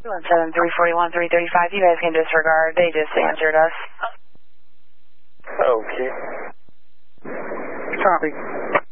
217-341-335, you guys can disregard. They just answered us. Okay. Copy.